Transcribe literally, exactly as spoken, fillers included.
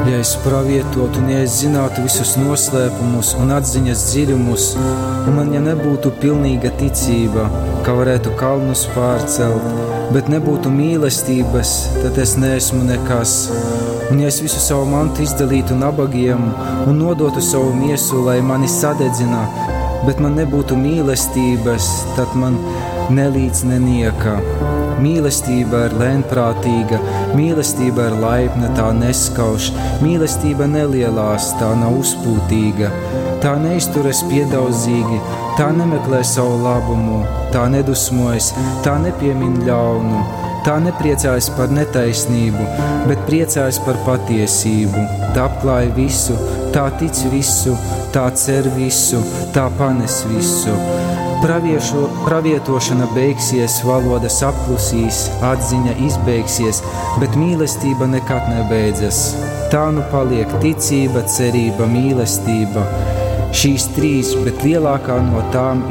Ja es pravietotu, un ja es zinātu visus noslēpumus un atziņas dziļumus, un man ja nebūtu pilnīga ticība, ka varētu kalnus pārcelt, bet nebūtu mīlestības, tad es neesmu nekas. Un ja es visu savu mantu izdalītu nabagiem un nodotu savu miesu, lai mani sadedzina, bet man nebūtu mīlestības, tad man nelīdz nenieka. Mīlestība ir lēnprātīga, mīlestība ir laipna, tā neskauž, mīlestība nelielās, tā nav uzpūtīga, tā neizturas piedaudzīgi, tā nemeklē savu labumu, tā nedusmojas, tā nepiemin ļaunu, tā nepriecājas par netaisnību, bet priecājas par patiesību, tā apklāja visu, tā tic visu, tā cer visu, tā panes visu. Praviešu, pravietošana beigsies, valodas apklusīs, atziņa izbeigsies, bet mīlestība nekad nebeidzas. Tā nu paliek ticība, cerība, mīlestība. Šīs trīs, bet lielākā no tām ir